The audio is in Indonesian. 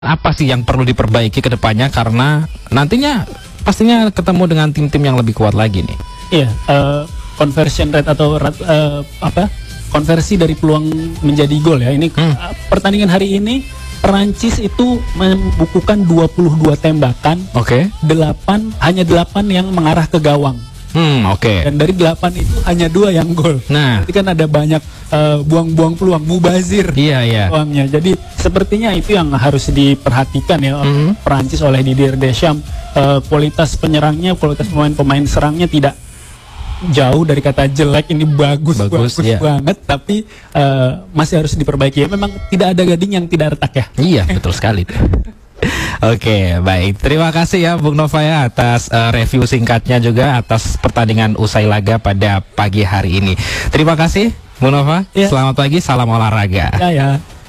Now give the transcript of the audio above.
Apa sih yang perlu diperbaiki ke depannya, karena nantinya pastinya ketemu dengan tim-tim yang lebih kuat lagi nih. Iya, conversion rate atau konversi dari peluang menjadi gol ya. Ini pertandingan hari ini Perancis itu membukukan 22 tembakan. Oke. Hanya 8 yang mengarah ke gawang. Oke. Dan dari 8 itu hanya 2 yang gol. Nah, jadi kan ada banyak buang-buang peluang, mubazir peluangnya. Jadi sepertinya itu yang harus diperhatikan ya Perancis oleh Didier Deschamps. Kualitas penyerangnya, kualitas pemain serangnya tidak jauh dari kata jelek, ini bagus banget, tapi masih harus diperbaiki. Memang tidak ada gading yang tidak retak ya. Iya, betul sekali tuh. Oke, baik. Terima kasih ya Bung Nova ya atas review singkatnya, juga atas pertandingan usai laga pada pagi hari ini. Terima kasih Bung Nova. Ya. Selamat pagi, salam olahraga. Ya.